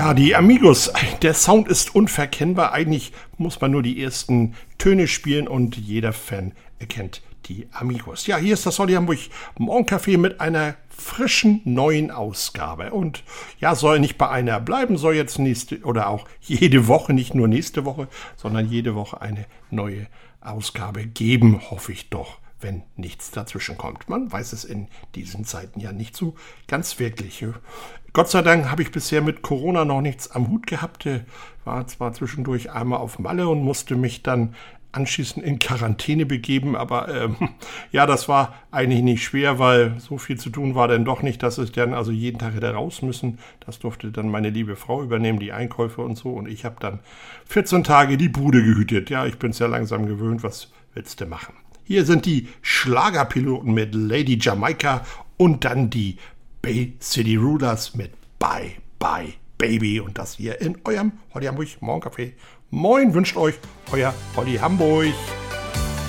Ja, die Amigos, der Sound ist unverkennbar. Eigentlich muss man nur die ersten Töne spielen und jeder Fan erkennt die Amigos. Ja, hier ist das Solli Hamburg Morgencafé mit einer frischen neuen Ausgabe. Und ja, soll nicht bei einer bleiben, soll jetzt nächste oder auch jede Woche, nicht nur nächste Woche, sondern jede Woche eine neue Ausgabe geben, hoffe ich doch, wenn nichts dazwischen kommt. Man weiß es in diesen Zeiten ja nicht so ganz wirklich. Gott sei Dank habe ich bisher mit Corona noch nichts am Hut gehabt. War zwar zwischendurch einmal auf Malle und musste mich dann anschließend in Quarantäne begeben, aber ja, das war eigentlich nicht schwer, weil so viel zu tun war dann doch nicht, dass ich dann also jeden Tag hätte raus müssen. Das durfte dann meine liebe Frau übernehmen, die Einkäufe und so, und ich habe dann 14 Tage die Bude gehütet. Ja, ich bin es ja langsam gewöhnt, was willst du machen? Hier sind die Schlagerpiloten mit Lady Jamaika und dann die Bay City Rollers mit Bye Bye Baby, und das hier in eurem Holly Hamburg Morgencafé. Moin, wünscht euch euer Holly Hamburg.